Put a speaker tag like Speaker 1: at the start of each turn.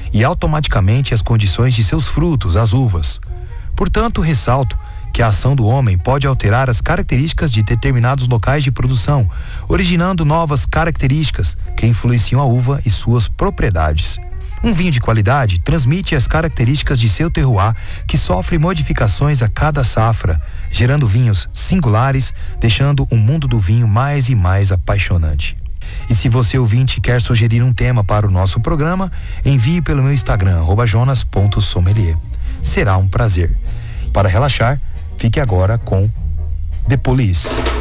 Speaker 1: e automaticamente as condições de seus frutos, as uvas. Portanto, ressalto que a ação do homem pode alterar as características de determinados locais de produção, originando novas características que influenciam a uva e suas propriedades. Um vinho de qualidade transmite as características de seu terroir, que sofre modificações a cada safra, gerando vinhos singulares, deixando o mundo do vinho mais e mais apaixonante. E se você ouvinte quer sugerir um tema para o nosso programa, envie pelo meu Instagram, @jonas.sommelier. Será um prazer. Para relaxar, fique agora com The Police.